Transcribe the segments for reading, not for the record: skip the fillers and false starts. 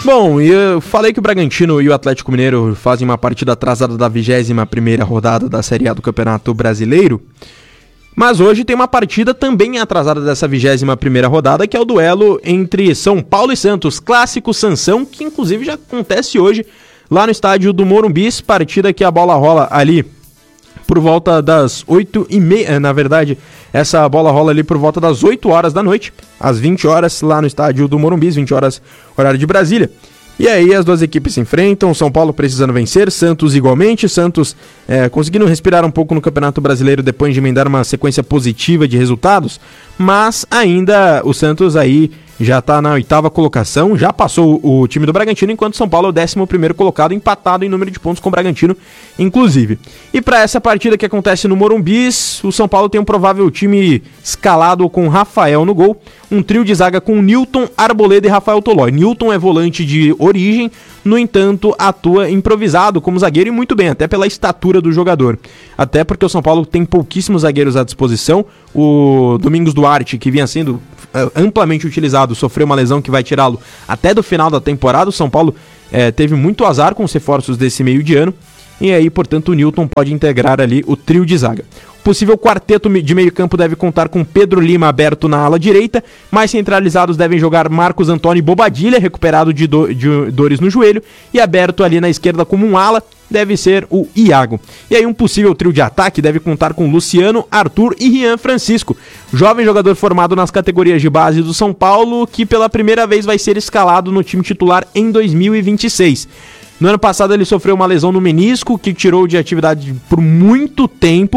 Bom, eu falei que o Bragantino e o Atlético Mineiro fazem uma partida atrasada da 21ª rodada da Série A do Campeonato Brasileiro, mas hoje tem uma partida também atrasada dessa 21ª rodada, que é o duelo entre São Paulo e Santos, clássico Sansão, que inclusive já acontece hoje lá no estádio do Morumbi, partida que a bola rola ali por volta das 8h30, na verdade, essa bola rola ali por volta das 8 horas da noite, às 20 horas lá no estádio do Morumbi, 20 horas horário de Brasília. E aí as duas equipes se enfrentam, São Paulo precisando vencer, Santos igualmente, Santos conseguindo respirar um pouco no Campeonato Brasileiro depois de emendar uma sequência positiva de resultados, mas ainda o Santos aí já está na 8ª colocação, já passou o time do Bragantino, enquanto São Paulo é o 11º colocado, empatado em número de pontos com o Bragantino, inclusive. E para essa partida que acontece no Morumbi, o São Paulo tem um provável time escalado com Rafael no gol, um trio de zaga com Nilton, Arboleda e Rafael Tolói. Nilton é volante de origem, no entanto atua improvisado como zagueiro e muito bem, até pela estatura do jogador. Até porque o São Paulo tem pouquíssimos zagueiros à disposição, o Domingos Duarte, que vinha sendo amplamente utilizado, sofreu uma lesão que vai tirá-lo até do final da temporada. O São Paulo teve muito azar com os reforços desse meio de ano, e aí, portanto, o Nilton pode integrar ali o trio de zaga. O possível quarteto de meio campo deve contar com Pedro Lima aberto na ala direita, mais centralizados devem jogar Marcos Antônio Bobadilha, recuperado de dores no joelho, e aberto ali na esquerda como um ala deve ser o Iago. E aí um possível trio de ataque deve contar com Luciano, Arthur e Rian Francisco, jovem jogador formado nas categorias de base do São Paulo, que pela primeira vez vai ser escalado no time titular em 2026. No ano passado ele sofreu uma lesão no menisco, que tirou de atividade por muito tempo,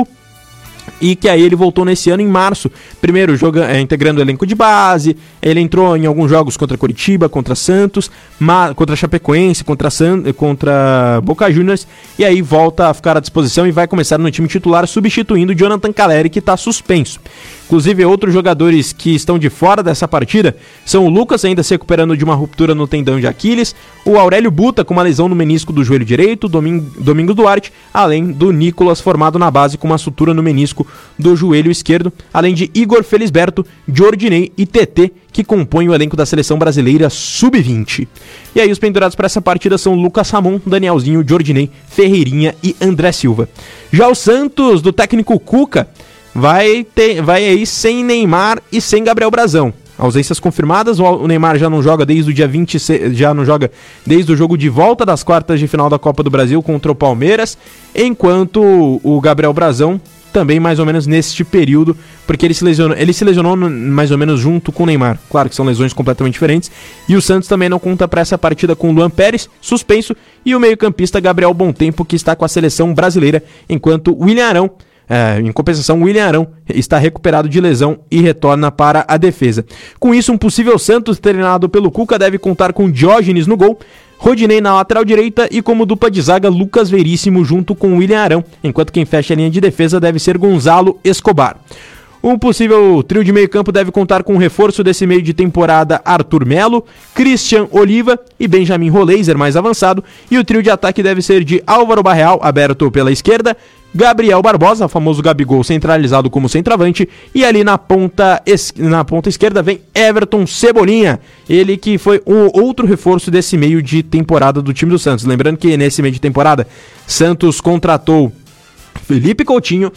e que aí ele voltou nesse ano em março, primeiro integrando o elenco de base. Ele entrou em alguns jogos contra Coritiba, contra Santos, contra Chapecoense, contra Boca Juniors, e aí volta a ficar à disposição e vai começar no time titular, substituindo o Jonathan Caleri, que está suspenso. Inclusive, outros jogadores que estão de fora dessa partida são o Lucas, ainda se recuperando de uma ruptura no tendão de Aquiles, o Aurélio Buta, com uma lesão no menisco do joelho direito, Domingos Duarte, além do Nicolas, formado na base com uma sutura no menisco do joelho esquerdo, além de Igor Felisberto, Jordinei e TT, que compõem o elenco da Seleção Brasileira Sub-20. E aí os pendurados para essa partida são Lucas Ramon, Danielzinho, Jordinei, Ferreirinha e André Silva. Já o Santos, do técnico Cuca, vai aí sem Neymar e sem Gabriel Brazão. Ausências confirmadas, o Neymar já não joga desde o dia 26, já não joga desde o jogo de volta das quartas de final da Copa do Brasil contra o Palmeiras, enquanto o Gabriel Brazão também mais ou menos neste período, porque ele se lesionou mais ou menos junto com o Neymar. Claro que são lesões completamente diferentes. E o Santos também não conta para essa partida com o Luan Pérez, suspenso, e o meio-campista Gabriel Bontempo, que está com a seleção brasileira, enquanto William Arão, em compensação, o William Arão está recuperado de lesão e retorna para a defesa. Com isso, um possível Santos treinado pelo Cuca deve contar com Diógenes no gol, Rodinei na lateral direita e como dupla de zaga Lucas Veríssimo junto com William Arão, enquanto quem fecha a linha de defesa deve ser Gonzalo Escobar. Um possível trio de meio campo deve contar com o reforço desse meio de temporada Arthur Melo, Christian Oliva e Benjamin Roleiser mais avançado, e o trio de ataque deve ser de Álvaro Barreal, aberto pela esquerda, Gabriel Barbosa, o famoso Gabigol, centralizado como centroavante, e ali na ponta esquerda vem Everton Cebolinha, ele que foi o outro reforço desse meio de temporada do time do Santos. Lembrando que nesse meio de temporada, Santos contratou Felipe Coutinho,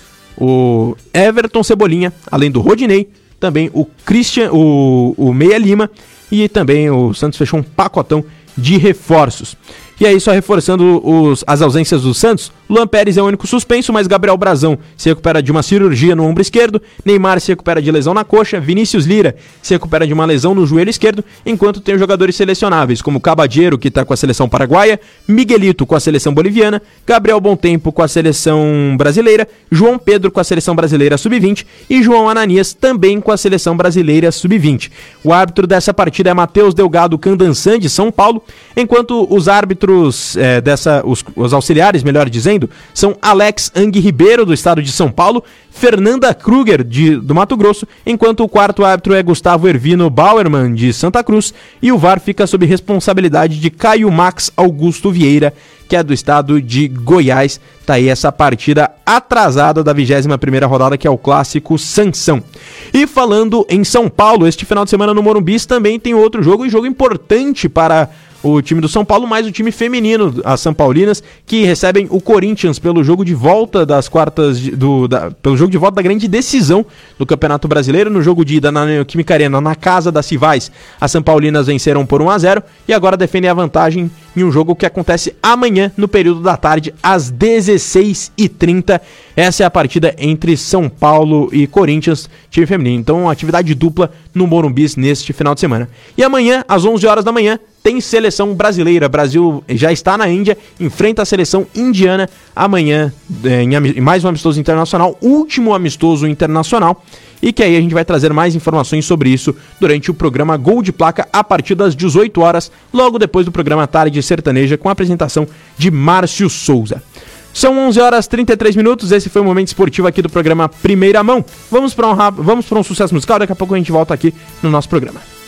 o Everton Cebolinha, além do Rodinei, também o Christian, o Meia Lima, e também o Santos fechou um pacotão de reforços. E aí, só reforçando as ausências do Santos, Luan Pérez é o único suspenso, mas Gabriel Brazão se recupera de uma cirurgia no ombro esquerdo, Neymar se recupera de lesão na coxa, Vinícius Lira se recupera de uma lesão no joelho esquerdo, enquanto tem jogadores selecionáveis, como Cabadeiro, que está com a seleção paraguaia, Miguelito com a seleção boliviana, Gabriel Bontempo com a seleção brasileira, João Pedro com a seleção brasileira sub-20 e João Ananias também com a seleção brasileira sub-20. O árbitro dessa partida é Matheus Delgado Candansan, de São Paulo, enquanto os árbitros os auxiliares, melhor dizendo, são Alex Ang Ribeiro, do estado de São Paulo, Fernanda Kruger, do Mato Grosso, enquanto o quarto árbitro é Gustavo Ervino Bauerman, de Santa Cruz, e o VAR fica sob responsabilidade de Caio Max Augusto Vieira, que é do estado de Goiás. Tá aí essa partida atrasada da 21ª rodada, que é o clássico Sansão. E falando em São Paulo, este final de semana no Morumbi também tem outro jogo, e jogo importante para o time do São Paulo, mais o time feminino, as São Paulinas, que recebem o Corinthians pelo jogo de volta das quartas, pelo jogo de volta da grande decisão do Campeonato Brasileiro. No jogo de ida na Neoquímica Arena, na casa das rivais, as São Paulinas venceram por 1-0 e agora defendem a vantagem em um jogo que acontece amanhã, no período da tarde, às 16h30. Essa é a partida entre São Paulo e Corinthians, time feminino. Então, atividade dupla no Morumbi neste final de semana. E amanhã, às 11 horas da manhã, tem seleção brasileira. Brasil já está na Índia, enfrenta a seleção indiana amanhã em mais um amistoso internacional, último amistoso internacional, e que aí a gente vai trazer mais informações sobre isso durante o programa Gol de Placa a partir das 18 horas, logo depois do programa Tarde Sertaneja, com a apresentação de Márcio Souza. São 11h33, esse foi o Momento Esportivo aqui do programa Primeira Mão. Vamos para um sucesso musical, daqui a pouco a gente volta aqui no nosso programa.